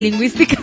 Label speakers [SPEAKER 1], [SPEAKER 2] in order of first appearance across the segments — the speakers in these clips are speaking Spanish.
[SPEAKER 1] lingüística.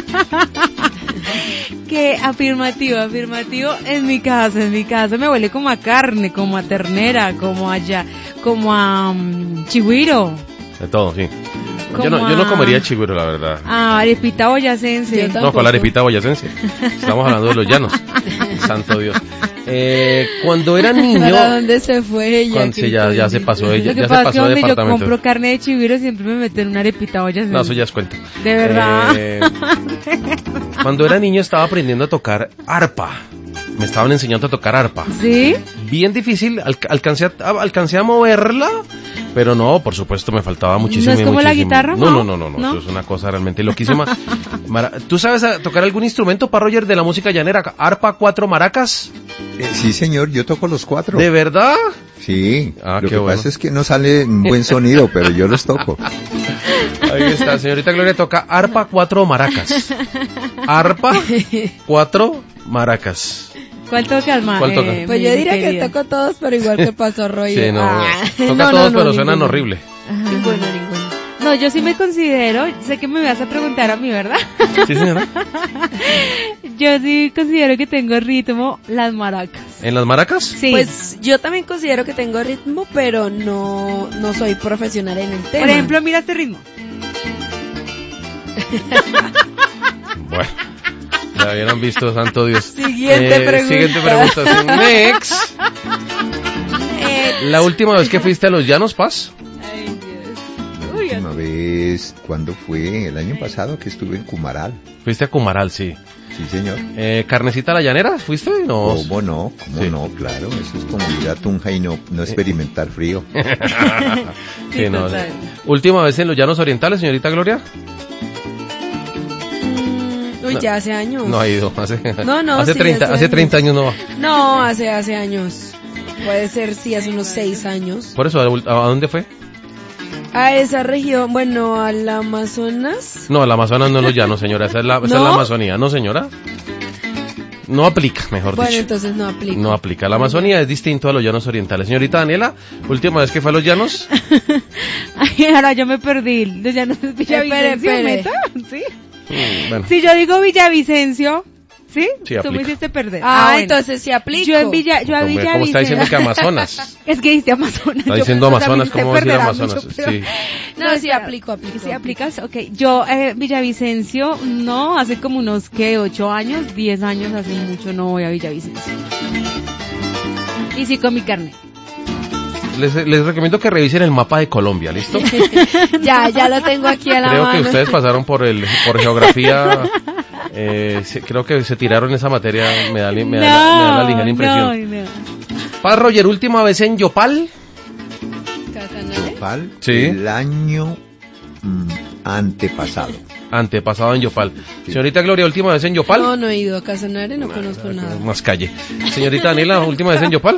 [SPEAKER 1] Que afirmativo, en mi casa me huele como a carne, como a ternera, como a chigüiro.
[SPEAKER 2] De todo, sí. Yo no comería chigüiro, la verdad.
[SPEAKER 1] Arepita boyacense.
[SPEAKER 2] No, ¿cuál arepita boyacense? Estamos hablando de los llanos. Santo Dios. Cuando era niño...
[SPEAKER 3] ¿Para dónde se fue ella?
[SPEAKER 2] Ya se pasó ella.
[SPEAKER 1] Lo que
[SPEAKER 2] ya
[SPEAKER 1] pasa
[SPEAKER 2] se
[SPEAKER 1] es que
[SPEAKER 2] pasó de
[SPEAKER 1] donde yo
[SPEAKER 2] departamento.
[SPEAKER 1] compro carne de chigüiro siempre me meten una arepita boyacense.
[SPEAKER 2] No, eso ya es cuento.
[SPEAKER 1] De verdad.
[SPEAKER 2] Cuando era niño estaba aprendiendo a tocar arpa. Me estaban enseñando a tocar arpa.
[SPEAKER 1] ¿Sí?
[SPEAKER 2] Bien difícil, alcancé a moverla, pero no, por supuesto me faltaba muchísimo.
[SPEAKER 1] ¿No es como la guitarra?
[SPEAKER 2] No, eso es una cosa realmente loquísima. ¿Tú sabes tocar algún instrumento, Pa Roger, de la música llanera? ¿Arpa, 4 maracas?
[SPEAKER 4] Sí, señor, yo toco los 4.
[SPEAKER 2] ¿De verdad?
[SPEAKER 4] Sí, lo que
[SPEAKER 2] bueno.
[SPEAKER 4] pasa es que no sale un buen sonido, pero yo los toco.
[SPEAKER 2] Ahí está, señorita Gloria toca arpa, 4 maracas. Arpa, 4 maracas.
[SPEAKER 1] ¿Cuál toca, Alma?
[SPEAKER 2] ¿Cuál toca?
[SPEAKER 3] Pues yo diría que toco todos, pero igual que pasó Roger.
[SPEAKER 2] Sí, no. Toca todos, pero suenan horrible.
[SPEAKER 3] Ninguno.
[SPEAKER 1] No, yo sí me considero, sé que me vas a preguntar a mí, ¿verdad?
[SPEAKER 2] Sí, señora.
[SPEAKER 1] Yo sí considero que tengo ritmo las maracas.
[SPEAKER 2] ¿En las maracas?
[SPEAKER 1] Sí.
[SPEAKER 3] Pues yo también considero que tengo ritmo, pero no soy profesional en el tema.
[SPEAKER 1] Por ejemplo, mira este ritmo.
[SPEAKER 2] Bueno, ya habían visto, santo Dios.
[SPEAKER 3] Siguiente pregunta.
[SPEAKER 2] Sí. Next. ¿La última vez que fuiste a los Llanos, Paz?
[SPEAKER 1] Ay, Dios.
[SPEAKER 4] La última vez, ¿cuándo fue? El año pasado que estuve en Cumaral.
[SPEAKER 2] Fuiste a Cumaral, sí.
[SPEAKER 4] Sí, señor.
[SPEAKER 2] ¿Carnecita a la llanera? ¿Fuiste? No.
[SPEAKER 4] ¿Cómo no?
[SPEAKER 2] Sí.
[SPEAKER 4] No? Claro, eso es como ir a Tunja y no experimentar frío.
[SPEAKER 2] Sí, no. ¿Última vez en los Llanos Orientales, señorita Gloria?
[SPEAKER 3] Uy, ya hace años.
[SPEAKER 2] No ha ido. Hace
[SPEAKER 3] sí,
[SPEAKER 2] 30 años no va.
[SPEAKER 3] No, hace años. Puede ser, sí, hace unos 6 años.
[SPEAKER 2] Por eso, ¿a dónde fue?
[SPEAKER 3] A esa región, bueno, al Amazonas.
[SPEAKER 2] No, el Amazonas no es los Llanos, señora. Esa es la Amazonía, ¿no, señora? No aplica, mejor dicho.
[SPEAKER 3] Bueno, entonces no aplica.
[SPEAKER 2] No aplica. La Amazonía es distinto a los Llanos Orientales. Señorita Daniela, última vez que fue a los Llanos.
[SPEAKER 1] Ay, ahora yo me perdí. Los Llanos es Villavicencio,
[SPEAKER 3] Espere.
[SPEAKER 1] ¿neta? ¿Sí?
[SPEAKER 2] Bueno.
[SPEAKER 1] Si yo digo Villavicencio, ¿sí?
[SPEAKER 2] Sí,
[SPEAKER 1] Tú
[SPEAKER 2] aplica.
[SPEAKER 1] me hiciste perder.
[SPEAKER 3] Bueno. Entonces sí aplico.
[SPEAKER 1] Yo a Villavicencio.
[SPEAKER 2] ¿Cómo está diciendo que Amazonas?
[SPEAKER 1] Es que dice Amazonas.
[SPEAKER 2] Está diciendo Amazonas, ¿cómo va a decir
[SPEAKER 1] perderá
[SPEAKER 2] Amazonas?
[SPEAKER 1] mucho, pero...
[SPEAKER 2] Sí.
[SPEAKER 3] No, sí aplico.
[SPEAKER 1] ¿Sí aplicas? Ok. Yo, Villavicencio, no, hace como unos, 8 años, 10 años, hace mucho no voy a Villavicencio. Y sí con mi carne.
[SPEAKER 2] Les recomiendo que revisen el mapa de Colombia, ¿listo?
[SPEAKER 3] ya lo tengo aquí a la
[SPEAKER 2] Creo
[SPEAKER 3] mano.
[SPEAKER 2] que ustedes pasaron por geografía. Creo que se tiraron esa materia. Me da la ligera impresión.
[SPEAKER 1] No.
[SPEAKER 2] Paz Roger, última vez en Yopal.
[SPEAKER 4] Yopal,
[SPEAKER 2] Sí.
[SPEAKER 4] el año antepasado.
[SPEAKER 2] Antepasado en Yopal. Señorita Gloria, última vez en Yopal.
[SPEAKER 3] No he ido a Casanare, no conozco nada.
[SPEAKER 2] Más calle. Señorita Daniela, última vez en Yopal.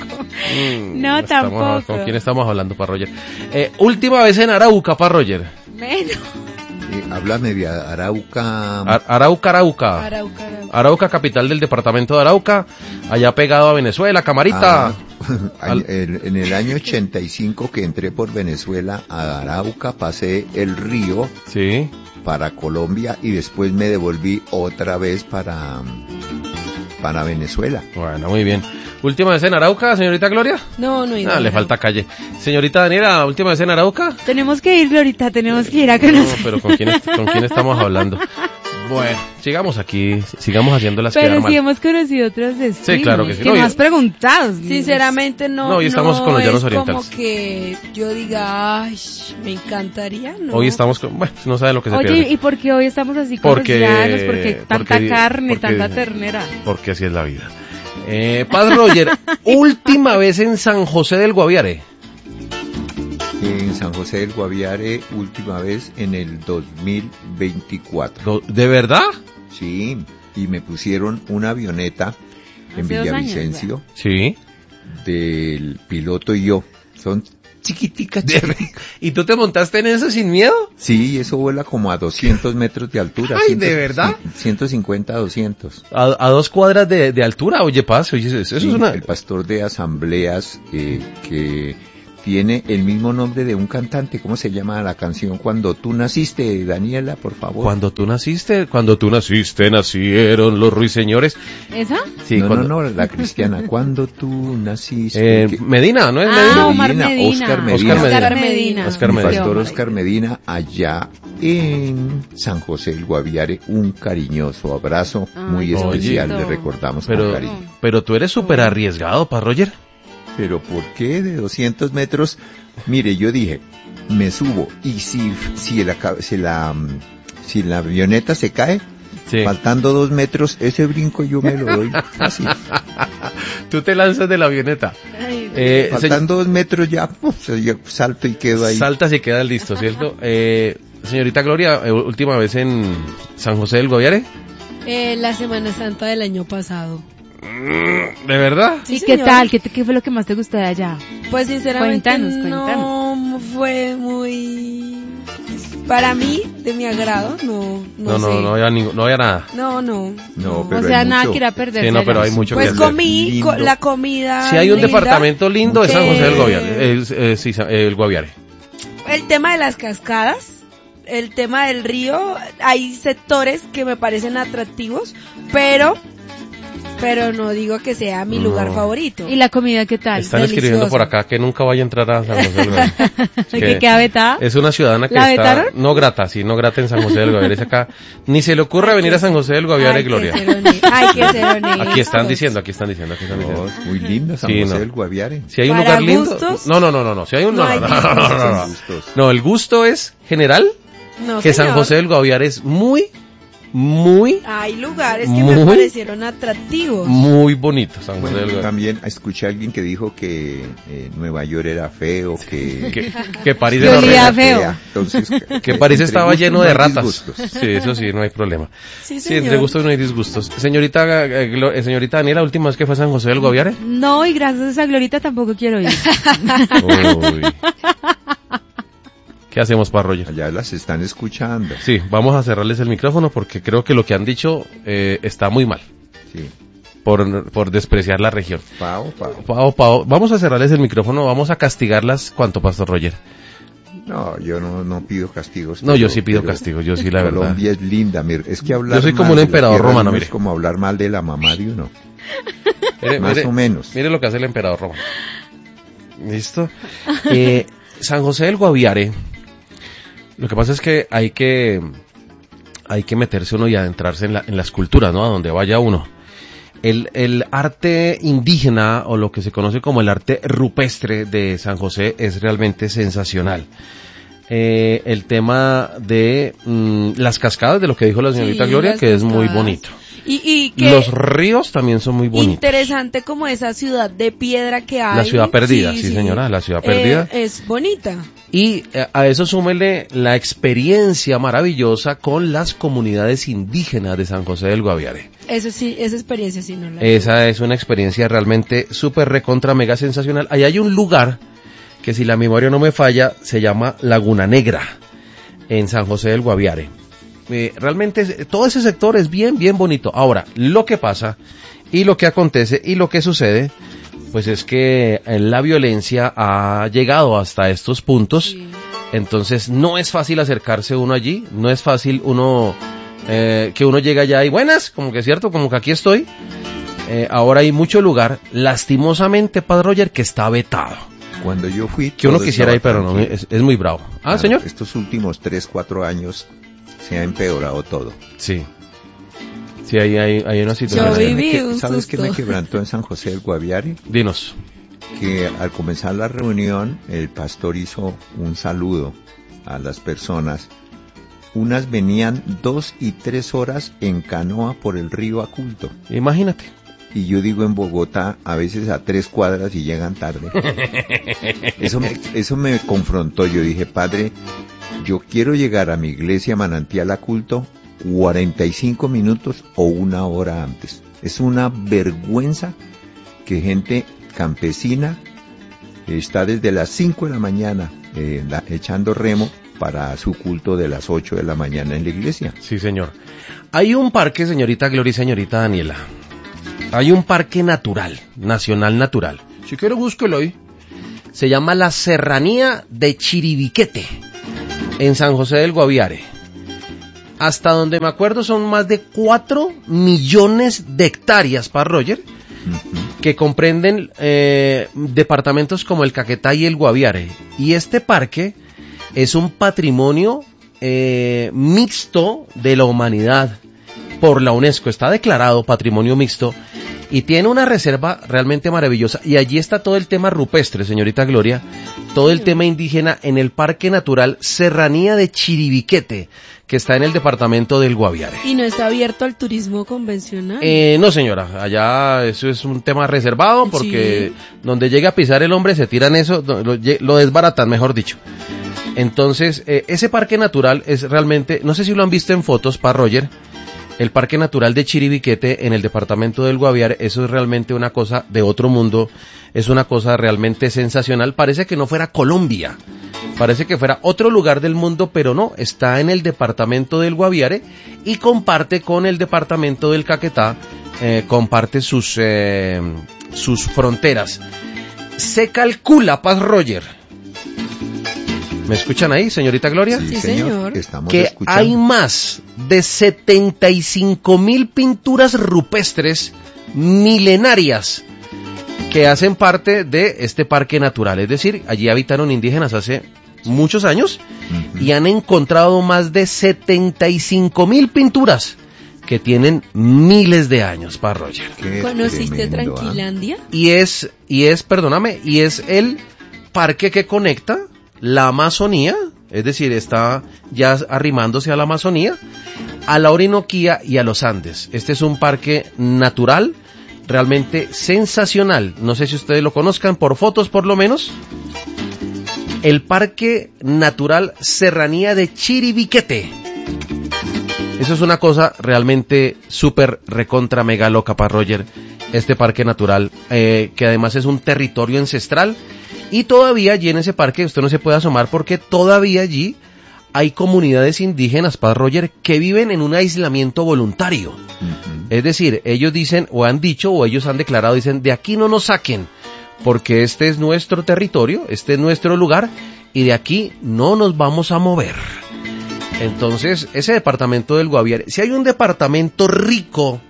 [SPEAKER 1] No, tampoco.
[SPEAKER 2] ¿Con quién estamos hablando, Paz Roger? Última vez en Arauca, Paz Roger.
[SPEAKER 1] Menos.
[SPEAKER 4] Háblame de Arauca.
[SPEAKER 2] Arauca, capital del departamento de Arauca, allá pegado a Venezuela, Camarita.
[SPEAKER 4] En el año 85 que entré por Venezuela a Arauca, pasé el río
[SPEAKER 2] Sí.
[SPEAKER 4] para Colombia y después me devolví otra vez para Venezuela.
[SPEAKER 2] Bueno, muy bien. ¿Última vez en Arauca, señorita Gloria?
[SPEAKER 3] No he ido.
[SPEAKER 2] Le falta calle. Señorita Daniela, ¿última vez en Arauca?
[SPEAKER 1] Tenemos que ir, Glorita, tenemos que ir a
[SPEAKER 2] No,
[SPEAKER 1] conocer.
[SPEAKER 2] pero ¿con quién estamos hablando? Bueno, sigamos haciendo las
[SPEAKER 1] Pero
[SPEAKER 2] quedar
[SPEAKER 1] sí
[SPEAKER 2] mal.
[SPEAKER 1] hemos conocido otros destinos.
[SPEAKER 2] Sí, claro que sí.
[SPEAKER 1] ¿Qué
[SPEAKER 2] No,
[SPEAKER 1] más preguntado?
[SPEAKER 3] Sinceramente no.
[SPEAKER 2] No, hoy estamos con los Llanos
[SPEAKER 3] es
[SPEAKER 2] Orientales.
[SPEAKER 3] como que yo diga, ay, me encantaría, ¿no?
[SPEAKER 2] Hoy estamos no sabe lo que se
[SPEAKER 1] Oye,
[SPEAKER 2] pierde.
[SPEAKER 1] ¿y por qué hoy estamos así con los llanos? ¿Por qué tanta carne, tanta ternera?
[SPEAKER 2] Porque así es la vida. Paz Roger, última vez en San José del Guaviare.
[SPEAKER 4] En San José del Guaviare, última vez en el 2024.
[SPEAKER 2] ¿De verdad?
[SPEAKER 4] Sí, y me pusieron una avioneta en
[SPEAKER 1] Hace 2 años,
[SPEAKER 4] Villavicencio
[SPEAKER 2] Sí.
[SPEAKER 4] del piloto y yo. Son chiquiticas.
[SPEAKER 2] ¿Y tú te montaste en eso sin miedo?
[SPEAKER 4] Sí, eso vuela como a 200 metros de altura.
[SPEAKER 2] Ay, ¿de verdad?
[SPEAKER 4] 150 a 200.
[SPEAKER 2] ¿A 2 cuadras de altura? Oye, Paz, oye, eso
[SPEAKER 4] Sí,
[SPEAKER 2] es una...
[SPEAKER 4] El pastor de asambleas que tiene el mismo nombre de un cantante. ¿Cómo se llama la canción? Cuando tú naciste, Daniela, por favor.
[SPEAKER 2] Cuando tú naciste, nacieron los ruiseñores.
[SPEAKER 1] ¿Esa?
[SPEAKER 2] Sí,
[SPEAKER 4] no, la cristiana. Cuando tú naciste.
[SPEAKER 2] Medina, ¿no es Medina?
[SPEAKER 1] Ah, Omar Medina.
[SPEAKER 4] Oscar Medina.
[SPEAKER 1] Oscar Medina.
[SPEAKER 2] Oscar
[SPEAKER 4] El
[SPEAKER 2] Medina.
[SPEAKER 4] pastor Oscar Medina, allá en San José del Guaviare, un cariñoso abrazo muy
[SPEAKER 1] Ay,
[SPEAKER 4] especial,
[SPEAKER 1] bonito.
[SPEAKER 4] le recordamos
[SPEAKER 2] Pero,
[SPEAKER 4] con cariño.
[SPEAKER 2] pero tú eres súper arriesgado, pa' Roger.
[SPEAKER 4] Pero ¿por qué de 200 metros? Mire, yo dije, me subo y si la avioneta se cae,
[SPEAKER 2] Sí.
[SPEAKER 4] faltando 2 metros, ese brinco yo me lo doy fácil.
[SPEAKER 2] Tú te lanzas de la avioneta.
[SPEAKER 4] Faltando 2 metros ya, yo salto y quedo ahí.
[SPEAKER 2] Saltas y quedas listo, ¿cierto? Señorita Gloria, última vez en San José del Guaviare.
[SPEAKER 3] La Semana Santa del año pasado.
[SPEAKER 2] ¿De verdad?
[SPEAKER 3] Sí,
[SPEAKER 1] ¿Y qué
[SPEAKER 3] señor.
[SPEAKER 1] tal? ¿Qué fue lo que más te gustó de allá?
[SPEAKER 3] Pues sinceramente
[SPEAKER 1] Cuéntanos.
[SPEAKER 3] no fue muy, para mí, de mi agrado, no sé.
[SPEAKER 2] No había nada.
[SPEAKER 3] No.
[SPEAKER 4] No, pero
[SPEAKER 1] O sea,
[SPEAKER 4] hay
[SPEAKER 1] nada
[SPEAKER 4] mucho.
[SPEAKER 1] que ir a perderse.
[SPEAKER 2] Sí, no, pero hay
[SPEAKER 1] allá.
[SPEAKER 2] mucho
[SPEAKER 3] Pues
[SPEAKER 2] que hacer.
[SPEAKER 3] comí
[SPEAKER 4] Lindo.
[SPEAKER 3] la comida.
[SPEAKER 2] Si hay un
[SPEAKER 3] linda.
[SPEAKER 2] departamento lindo es San José del
[SPEAKER 3] Eh,
[SPEAKER 2] Guaviare. Sí, el Guaviare.
[SPEAKER 3] El tema de las cascadas, el tema del río, hay sectores que me parecen atractivos, pero no digo que sea mi lugar
[SPEAKER 2] No.
[SPEAKER 3] favorito.
[SPEAKER 1] ¿Y la comida qué tal?
[SPEAKER 2] Están
[SPEAKER 3] delicioso.
[SPEAKER 2] escribiendo por acá que nunca vaya a entrar a San José del Guaviare.
[SPEAKER 1] ¿Que queda vetada?
[SPEAKER 2] Es una ciudadana que
[SPEAKER 1] ¿La
[SPEAKER 2] está
[SPEAKER 1] vetaron?
[SPEAKER 2] no grata en San José del Guaviare. Es acá. Ni se le ocurre venir a San José del Guaviare, Gloria.
[SPEAKER 3] Hay que ser honestos.
[SPEAKER 2] Aquí están diciendo.
[SPEAKER 4] No, es muy lindo San
[SPEAKER 2] Sí,
[SPEAKER 4] José
[SPEAKER 2] no.
[SPEAKER 4] del Guaviare.
[SPEAKER 2] Si hay un
[SPEAKER 3] ¿Para
[SPEAKER 2] lugar lindo.
[SPEAKER 3] gustos?
[SPEAKER 2] No. Si hay un
[SPEAKER 3] No hay
[SPEAKER 2] no.
[SPEAKER 4] Gustos.
[SPEAKER 2] No, el gusto es general
[SPEAKER 3] No,
[SPEAKER 2] que San
[SPEAKER 3] señor.
[SPEAKER 2] José del Guaviare es muy
[SPEAKER 3] Hay lugares que
[SPEAKER 2] muy-
[SPEAKER 3] me parecieron atractivos.
[SPEAKER 2] muy bonito San José
[SPEAKER 4] Bueno,
[SPEAKER 2] del
[SPEAKER 4] yo
[SPEAKER 2] Guaviare.
[SPEAKER 4] también escuché a alguien que dijo que Nueva York era feo,
[SPEAKER 2] Que París
[SPEAKER 1] Que
[SPEAKER 2] era
[SPEAKER 1] olía
[SPEAKER 2] feo.
[SPEAKER 1] feo.
[SPEAKER 4] Entonces,
[SPEAKER 2] Que París
[SPEAKER 4] entre
[SPEAKER 2] estaba
[SPEAKER 4] gustos
[SPEAKER 2] lleno
[SPEAKER 4] no
[SPEAKER 2] de
[SPEAKER 4] hay
[SPEAKER 2] ratas.
[SPEAKER 4] disgustos.
[SPEAKER 2] Sí, eso sí, no hay problema.
[SPEAKER 3] Sí,
[SPEAKER 2] Sí,
[SPEAKER 3] señor.
[SPEAKER 2] entre gustos no hay disgustos. Señorita Daniela, última vez que fue a San José del Guaviare.
[SPEAKER 1] No, y gracias a Glorita tampoco quiero ir.
[SPEAKER 2] Uy. ¿Qué hacemos, para Roger?
[SPEAKER 4] Allá las están escuchando.
[SPEAKER 2] Sí, vamos a cerrarles el micrófono porque creo que lo que han dicho está muy mal
[SPEAKER 4] Sí.
[SPEAKER 2] por despreciar la región.
[SPEAKER 4] Pao.
[SPEAKER 2] Pao, vamos a cerrarles el micrófono, vamos a castigarlas. ¿Cuánto, Pastor Roger?
[SPEAKER 4] No, yo no pido castigos.
[SPEAKER 2] No, yo sí pido
[SPEAKER 4] pero
[SPEAKER 2] castigo, yo sí, la verdad.
[SPEAKER 4] Colombia es linda, mire, es que hablar
[SPEAKER 2] Yo soy como
[SPEAKER 4] mal
[SPEAKER 2] un
[SPEAKER 4] de la
[SPEAKER 2] emperador
[SPEAKER 4] tierra
[SPEAKER 2] romano,
[SPEAKER 4] no
[SPEAKER 2] mire.
[SPEAKER 4] Es como hablar mal de la mamá de uno.
[SPEAKER 2] Mire,
[SPEAKER 4] Más o menos.
[SPEAKER 2] Mire lo que hace el emperador romano. ¿Listo? San José del Guaviare, lo que pasa es que hay que meterse uno y adentrarse en las culturas, ¿no? A donde vaya uno. El arte indígena, o lo que se conoce como el arte rupestre de San José, es realmente sensacional. El tema de las cascadas, de lo que dijo la señorita
[SPEAKER 3] Sí,
[SPEAKER 2] Gloria,
[SPEAKER 3] las
[SPEAKER 2] que es muy
[SPEAKER 3] cascadas.
[SPEAKER 2] bonito.
[SPEAKER 3] Y que
[SPEAKER 2] Los ríos también son muy bonitos.
[SPEAKER 3] interesante como esa ciudad de piedra que hay.
[SPEAKER 2] La ciudad perdida, sí, señora, la ciudad perdida.
[SPEAKER 3] Es bonita.
[SPEAKER 2] Y a eso súmele la experiencia maravillosa con las comunidades indígenas de San José del Guaviare.
[SPEAKER 3] Eso sí, esa experiencia sí no la
[SPEAKER 2] Esa es una experiencia realmente súper recontra mega sensacional. Ahí hay un lugar que, si la memoria no me falla, se llama Laguna Negra, en San José del Guaviare. Realmente todo ese sector es bien bonito. Ahora, lo que pasa y lo que acontece y lo que sucede, pues es que la violencia ha llegado hasta estos puntos.
[SPEAKER 3] Sí.
[SPEAKER 2] Entonces no es fácil acercarse uno allí, no es fácil uno que uno llega allá y buenas, como que es cierto, como que aquí estoy. Ahora hay mucho lugar, lastimosamente, Padre Roger, que está vetado.
[SPEAKER 4] Cuando yo fui...
[SPEAKER 2] Que uno
[SPEAKER 4] todo
[SPEAKER 2] quisiera ir,
[SPEAKER 4] estaba
[SPEAKER 2] pero no,
[SPEAKER 4] tranquilo.
[SPEAKER 2] es muy bravo. Ah,
[SPEAKER 4] Claro,
[SPEAKER 2] señor.
[SPEAKER 4] Estos últimos 3-4 años se ha empeorado todo.
[SPEAKER 2] Sí. Sí, hay una situación.
[SPEAKER 3] Yo viví un
[SPEAKER 4] ¿Sabes qué me
[SPEAKER 3] susto.
[SPEAKER 4] quebrantó en San José del Guaviare?
[SPEAKER 2] Dinos.
[SPEAKER 4] Que al comenzar la reunión el pastor hizo un saludo a las personas. Unas venían 2 y 3 horas en canoa por el río a culto.
[SPEAKER 2] Imagínate.
[SPEAKER 4] Y yo digo, en Bogotá a veces a 3 cuadras y llegan tarde. Eso me confrontó. Yo dije, Padre, yo quiero llegar a mi iglesia Manantial a culto 45 minutos o 1 hora antes. Es una vergüenza que gente campesina está desde las 5 de la mañana echando remo para su culto de las 8 de la mañana en la iglesia.
[SPEAKER 2] Sí, señor. Hay un parque, señorita Gloria y señorita Daniela. Hay un parque natural, nacional natural. Si quiere, búsquelo ahí. Se llama la Serranía de Chiribiquete, en San José del Guaviare. Hasta donde me acuerdo son más de 4 millones de hectáreas, para Roger, que comprenden departamentos como el Caquetá y el Guaviare. Y este parque es un patrimonio mixto de la humanidad por la UNESCO. Está declarado patrimonio mixto y tiene una reserva realmente maravillosa. Y allí está todo el tema rupestre, señorita Gloria, todo el tema indígena en el Parque Natural Serranía de Chiribiquete, que está en el departamento del Guaviare.
[SPEAKER 3] ¿Y no está abierto al turismo convencional?
[SPEAKER 2] No, señora, allá eso es un tema reservado porque donde llega a pisar el hombre se tiran eso, lo desbaratan, mejor dicho. Entonces, ese parque natural es realmente, no sé si lo han visto en fotos, para Roger, el Parque Natural de Chiribiquete en el departamento del Guaviare. Eso es realmente una cosa de otro mundo, es una cosa realmente sensacional. Parece que no fuera Colombia, parece que fuera otro lugar del mundo, pero no, está en el departamento del Guaviare y comparte con el departamento del Caquetá, comparte sus fronteras. Se calcula, Paz Roger, ¿me escuchan ahí, señorita Gloria?
[SPEAKER 4] Sí,
[SPEAKER 3] señor.
[SPEAKER 4] Estamos
[SPEAKER 2] Que
[SPEAKER 4] escuchando.
[SPEAKER 2] hay más de 75,000 pinturas rupestres milenarias que hacen parte de este parque natural. Es decir, allí habitaron indígenas hace muchos años y han encontrado más de 75,000 pinturas que tienen miles de años, para Roger.
[SPEAKER 4] Qué
[SPEAKER 3] ¿Conociste
[SPEAKER 4] tremendo,
[SPEAKER 3] Tranquilandia?
[SPEAKER 2] Y es el parque que conecta la Amazonía, es decir, está ya arrimándose a la Amazonía, a la Orinoquía y a los Andes. Este es un parque natural realmente sensacional. No sé si ustedes lo conozcan por fotos, por lo menos. El Parque Natural Serranía de Chiribiquete. Eso es una cosa realmente súper recontra mega loca, para Roger. Este parque natural, que además es un territorio ancestral. Y todavía allí en ese parque usted no se puede asomar porque todavía allí hay comunidades indígenas, para Roger, que viven en un aislamiento voluntario. Es decir, ellos dicen, o han dicho, o ellos han declarado, dicen, de aquí no nos saquen, porque este es nuestro territorio, este es nuestro lugar, y de aquí no nos vamos a mover. Entonces, ese departamento del Guaviare, si hay un departamento rico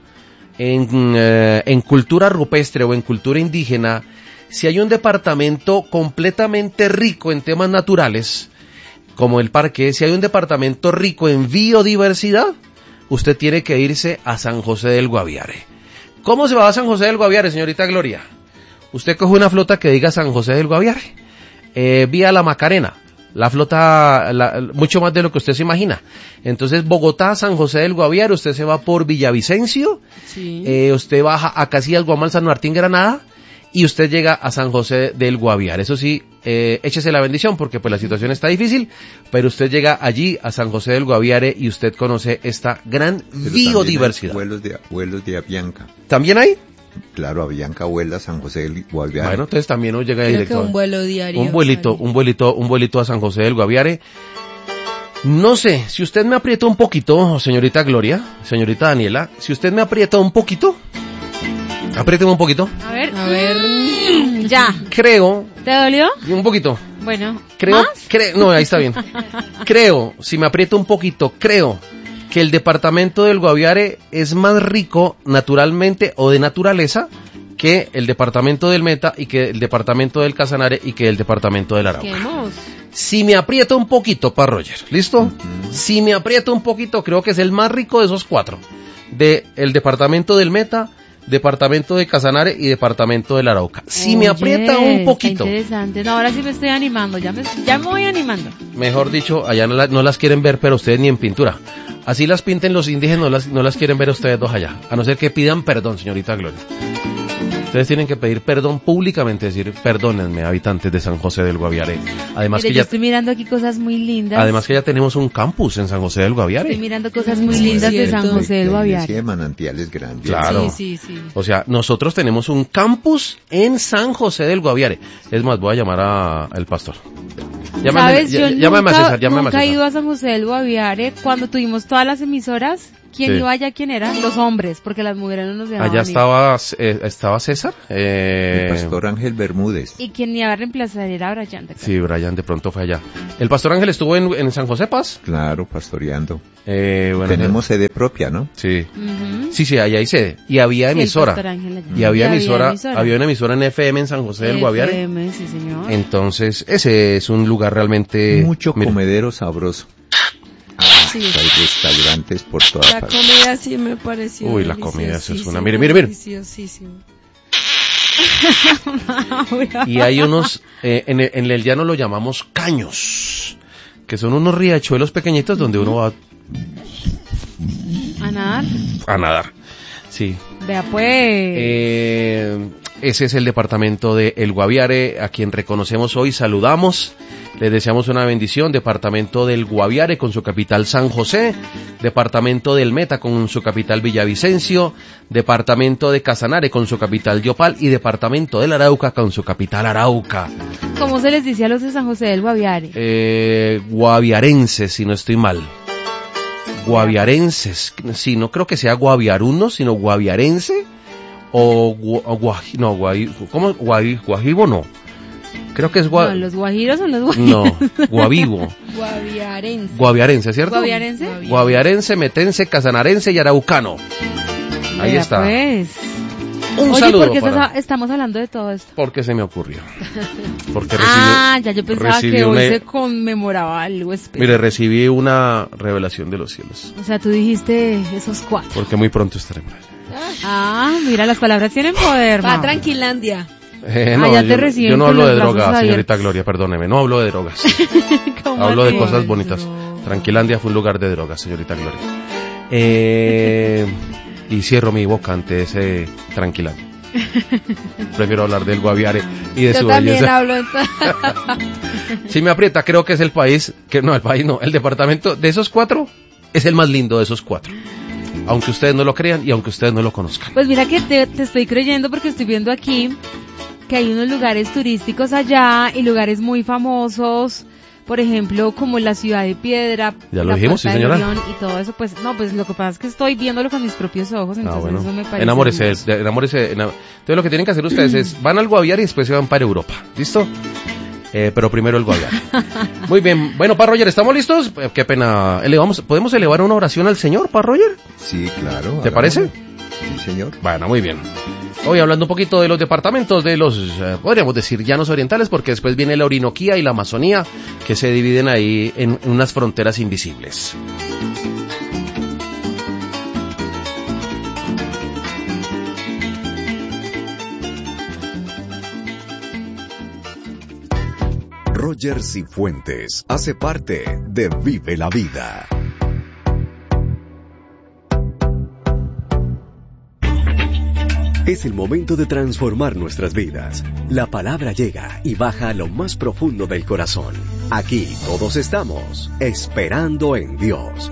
[SPEAKER 2] en cultura rupestre o en cultura indígena, si hay un departamento completamente rico en temas naturales, como el parque, si hay un departamento rico en biodiversidad, usted tiene que irse a San José del Guaviare. ¿Cómo se va a San José del Guaviare, señorita Gloria? Usted coge una flota que diga San José del Guaviare, vía la Macarena, la flota, mucho más de lo que usted se imagina. Entonces, Bogotá, San José del Guaviare, usted se va por Villavicencio, usted baja a Casillas, Guamal, San Martín, Granada, y usted llega a San José del Guaviare. Eso sí, échese la bendición porque pues la situación está difícil, pero usted llega allí a San José del Guaviare y usted conoce esta gran
[SPEAKER 4] Pero
[SPEAKER 2] biodiversidad.
[SPEAKER 4] también hay vuelos de Avianca.
[SPEAKER 2] ¿También hay?
[SPEAKER 4] Claro, Avianca vuela a San José del Guaviare.
[SPEAKER 2] Bueno, entonces también uno llega
[SPEAKER 3] Creo
[SPEAKER 2] directo.
[SPEAKER 3] que un vuelo diario.
[SPEAKER 2] Un vuelito a San José del Guaviare. No sé, si usted me aprieta un poquito, señorita Gloria, señorita Daniela, si usted me aprieta un poquito, apriéteme un poquito.
[SPEAKER 1] A ver.
[SPEAKER 3] Ya.
[SPEAKER 2] Creo,
[SPEAKER 1] ¿Te dolió?
[SPEAKER 2] un poquito.
[SPEAKER 1] Bueno,
[SPEAKER 2] Creo,
[SPEAKER 1] ¿más?
[SPEAKER 2] no, ahí está bien. Creo, si me aprieto un poquito, creo que el departamento del Guaviare es más rico naturalmente o de naturaleza que el departamento del Meta y que el departamento del Casanare y que el departamento del Arauca.
[SPEAKER 1] Queremos.
[SPEAKER 2] Si me aprieto un poquito, para Roger, ¿listo? Si me aprieto un poquito, creo que es el más rico de esos 4. De el departamento del Meta, departamento de Casanare y departamento del Arauca. Si me aprieta un poquito.
[SPEAKER 1] Está interesante. No, ahora sí me estoy animando. Ya me voy animando.
[SPEAKER 2] Mejor dicho, allá no las quieren ver, pero ustedes ni en pintura. Así las pinten los indígenas, no las quieren ver ustedes dos allá. A no ser que pidan perdón, señorita Gloria. Ustedes tienen que pedir perdón públicamente, decir, perdónenme, habitantes de San José del Guaviare. Además
[SPEAKER 1] Mire,
[SPEAKER 2] que
[SPEAKER 1] yo estoy mirando aquí cosas muy lindas.
[SPEAKER 2] Además que ya tenemos un campus en San José del Guaviare.
[SPEAKER 1] Estoy mirando cosas muy
[SPEAKER 3] Sí,
[SPEAKER 1] lindas de
[SPEAKER 3] cierto.
[SPEAKER 1] San José del
[SPEAKER 4] La iglesia
[SPEAKER 1] Guaviare.
[SPEAKER 4] de Manantiales Grande.
[SPEAKER 2] Claro.
[SPEAKER 1] Sí.
[SPEAKER 2] O sea, nosotros tenemos un campus en San José del Guaviare. Es más, voy a llamar al pastor.
[SPEAKER 1] ¿Sabes? Yo
[SPEAKER 2] llámame a César, llámame a
[SPEAKER 1] nunca he
[SPEAKER 2] César.
[SPEAKER 1] ido a San José del Guaviare. Cuando tuvimos todas las emisoras, ¿Quién
[SPEAKER 2] Sí.
[SPEAKER 1] iba allá? ¿Quién era? Los hombres, porque las mujeres no nos dejaban
[SPEAKER 2] Allá
[SPEAKER 1] ir.
[SPEAKER 2] estaba César.
[SPEAKER 4] El pastor Ángel Bermúdez.
[SPEAKER 1] Y quien iba a reemplazar era Brian. ¿te acuerdas?
[SPEAKER 2] Sí, Brian de pronto fue allá. El pastor Ángel estuvo en San José Paz.
[SPEAKER 4] Claro, pastoreando.
[SPEAKER 2] Bueno,
[SPEAKER 4] Tenemos sede propia, ¿no?
[SPEAKER 2] Sí.
[SPEAKER 1] Ujú.
[SPEAKER 2] Sí, allá hay sede. Y había
[SPEAKER 1] Sí, el
[SPEAKER 2] emisora.
[SPEAKER 1] pastor Ángel allá.
[SPEAKER 2] Y había
[SPEAKER 1] Y
[SPEAKER 2] emisora. Había una emisora en FM en San José del Guaviare.
[SPEAKER 1] FM, sí, señor.
[SPEAKER 2] Entonces, ese es un lugar realmente...
[SPEAKER 4] Mucho
[SPEAKER 2] mire,
[SPEAKER 4] comedero sabroso.
[SPEAKER 3] Sí.
[SPEAKER 4] Hay restaurantes por todas
[SPEAKER 3] La
[SPEAKER 4] partes.
[SPEAKER 3] comida sí me pareció.
[SPEAKER 2] Uy, la comida, eso es una-
[SPEAKER 3] deliciosísima,
[SPEAKER 2] mire.
[SPEAKER 3] deliciosísimo.
[SPEAKER 2] Y hay unos, en el llano lo llamamos caños, que son unos riachuelos pequeñitos donde uno va
[SPEAKER 1] A nadar.
[SPEAKER 2] a nadar. Sí.
[SPEAKER 1] Vea pues.
[SPEAKER 2] Ese es el departamento de El Guaviare, a quien reconocemos hoy, saludamos, les deseamos una bendición. Departamento del Guaviare con su capital San José, departamento del Meta con su capital Villavicencio, departamento de Casanare con su capital Yopal y departamento del Arauca con su capital Arauca.
[SPEAKER 1] ¿Cómo se les dice a los de San José del Guaviare?
[SPEAKER 2] Guaviarenses, si no estoy mal. Guaviarenses, sí, no creo que sea guaviaruno, sino guaviarense o ¿cómo? Guajibo no. Creo que es
[SPEAKER 1] No, los guajiros son los guajiros.
[SPEAKER 2] no, guavibo.
[SPEAKER 3] Guaviarense.
[SPEAKER 2] Guaviarense, ¿cierto?
[SPEAKER 1] ¿Guaviarense?
[SPEAKER 2] Guaviarense, metense, casanarense y araucano. Ahí
[SPEAKER 1] Vea,
[SPEAKER 2] está.
[SPEAKER 1] Pues.
[SPEAKER 2] Un
[SPEAKER 1] Oye,
[SPEAKER 2] saludo
[SPEAKER 1] ¿por qué
[SPEAKER 2] para...
[SPEAKER 1] estamos hablando de todo esto?
[SPEAKER 2] Porque se me ocurrió. Porque
[SPEAKER 1] Ya yo pensaba que hoy se conmemoraba algo especial.
[SPEAKER 2] Mire, recibí una revelación de los cielos.
[SPEAKER 1] O sea, tú dijiste esos 4.
[SPEAKER 2] Porque muy pronto estaremos allá.
[SPEAKER 1] Mira, las palabras tienen poder.
[SPEAKER 3] Va a
[SPEAKER 1] Mau.
[SPEAKER 3] Tranquilandia.
[SPEAKER 1] Ya te reciben
[SPEAKER 2] yo no
[SPEAKER 1] con
[SPEAKER 2] hablo
[SPEAKER 1] los
[SPEAKER 2] de
[SPEAKER 1] brazos
[SPEAKER 2] drogas,
[SPEAKER 1] abiertos.
[SPEAKER 2] señorita Gloria, perdóneme, no hablo de drogas.
[SPEAKER 1] ¿Cómo
[SPEAKER 2] Hablo de
[SPEAKER 1] así?
[SPEAKER 2] cosas bonitas. Tranquilandia fue un lugar de drogas, señorita Gloria. Y cierro mi boca ante ese Tranquilandia. Prefiero hablar del Guaviare y de
[SPEAKER 3] Yo
[SPEAKER 2] su
[SPEAKER 3] también
[SPEAKER 2] belleza.
[SPEAKER 3] hablo entonces.
[SPEAKER 2] Si me aprieta, creo que es el país, el departamento de esos 4 es el más lindo de esos 4. Aunque ustedes no lo crean y aunque ustedes no lo conozcan.
[SPEAKER 1] Pues mira que te estoy creyendo porque estoy viendo aquí que hay unos lugares turísticos allá y lugares muy famosos, por ejemplo, como la Ciudad de Piedra,
[SPEAKER 2] Ya lo
[SPEAKER 1] la
[SPEAKER 2] dijimos,
[SPEAKER 1] Puerta
[SPEAKER 2] sí,
[SPEAKER 1] del
[SPEAKER 2] señora.
[SPEAKER 1] Orión y todo eso. Pues no, pues lo que pasa es que estoy viéndolo con mis propios ojos, entonces eso me parece
[SPEAKER 2] Enamórese,
[SPEAKER 1] hermoso.
[SPEAKER 2] enamórese. Entonces lo que tienen que hacer ustedes es, van al Guaviare y después se van para Europa. ¿Listo? Pero primero el Guaviare. Muy bien. Bueno, Pa Roger, ¿estamos listos? Qué pena. ¿Podemos elevar una oración al Señor, Pa Roger?
[SPEAKER 4] Sí, claro.
[SPEAKER 2] ¿Te parece?
[SPEAKER 4] Sí, señor.
[SPEAKER 2] Bueno, muy bien. Hoy hablando un poquito de los departamentos de los, podríamos decir, llanos orientales, porque después viene la Orinoquía y la Amazonía, que se dividen ahí en unas fronteras invisibles.
[SPEAKER 5] Roger Cifuentes hace parte de Vive la Vida. Es el momento de transformar nuestras vidas. La palabra llega y baja a lo más profundo del corazón. Aquí todos estamos esperando en Dios.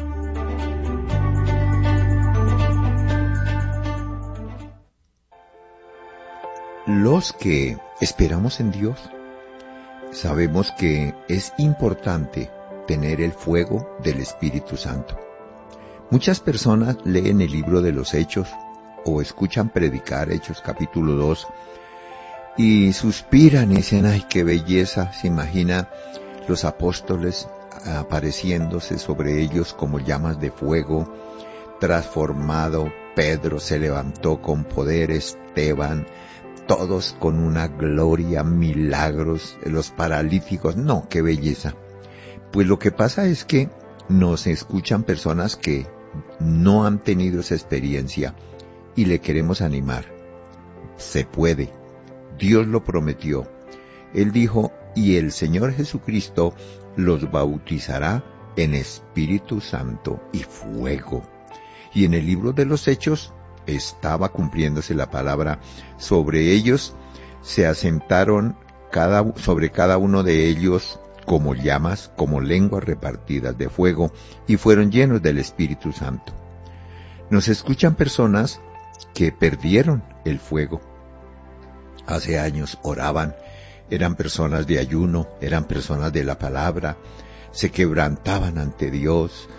[SPEAKER 4] Los que esperamos en Dios, sabemos que es importante tener el fuego del Espíritu Santo. Muchas personas leen el libro de los Hechos o escuchan predicar Hechos capítulo 2 y suspiran y dicen, ¡ay, qué belleza! Se imagina los apóstoles apareciéndose sobre ellos como llamas de fuego, transformado. Pedro se levantó con poder, Esteban, todos con una gloria, milagros, los paralíticos, no, qué belleza. Pues lo que pasa es que nos escuchan personas que no han tenido esa experiencia y le queremos animar. Se puede, Dios lo prometió. Él dijo, y el Señor Jesucristo los bautizará en Espíritu Santo y fuego. Y en el libro de los Hechos estaba cumpliéndose la palabra. Sobre ellos se asentaron sobre cada uno de ellos como llamas, como lenguas repartidas de fuego, y fueron llenos del Espíritu Santo. Nos escuchan personas que perdieron el fuego. Hace años oraban, eran personas de ayuno, eran personas de la palabra, se quebrantaban ante Dios,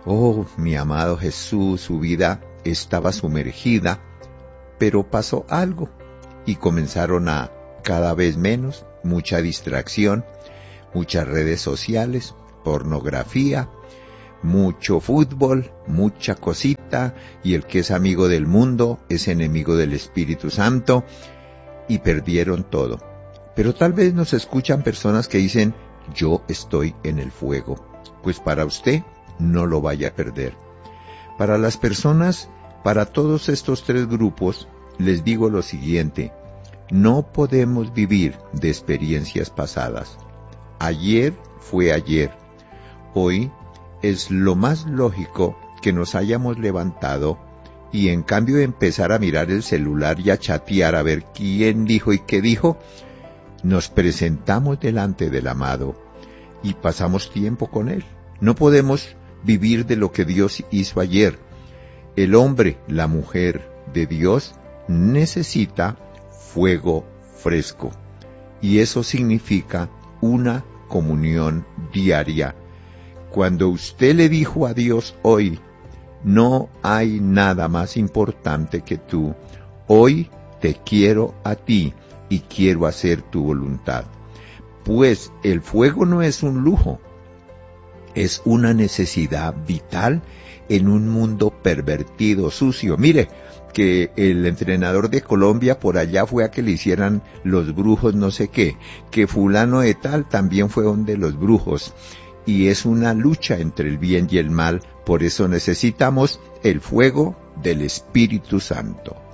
[SPEAKER 4] Oh, mi amado Jesús, su vida estaba sumergida, pero pasó algo y comenzaron a cada vez menos, mucha distracción, muchas redes sociales, pornografía, mucho fútbol, mucha cosita, y el que es amigo del mundo es enemigo del Espíritu Santo, y perdieron todo. Pero tal vez nos escuchan personas que dicen, yo estoy en el fuego. Pues para usted, no lo vaya a perder. Para las personas, para todos estos tres grupos, les digo lo siguiente: no podemos vivir de experiencias pasadas. Ayer fue ayer. Hoy es lo más lógico que nos hayamos levantado y en cambio de empezar a mirar el celular y a chatear a ver quién dijo y qué dijo, nos presentamos delante del amado y pasamos tiempo con él. No podemos vivir de lo que Dios hizo ayer. El hombre, la mujer de Dios necesita fuego fresco, y eso significa una comunión diaria. Cuando usted le dijo a Dios hoy, no hay nada más importante que tú, hoy te quiero a ti y quiero hacer tu voluntad. Pues el fuego no es un lujo, es una necesidad vital en un mundo pervertido, sucio. Mire, que el entrenador de Colombia por allá fue a que le hicieran los brujos no sé qué, que fulano de tal también fue donde los brujos. Y es una lucha entre el bien y el mal, por eso necesitamos el fuego del Espíritu Santo.